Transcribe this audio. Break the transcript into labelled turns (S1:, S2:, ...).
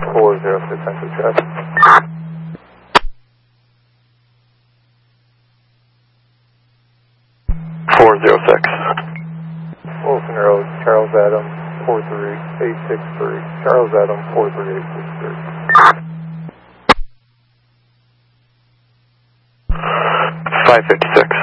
S1: 406, enter check. Wilson Road, Charles Adam, 43863. Charles Adam, 43863.
S2: 556.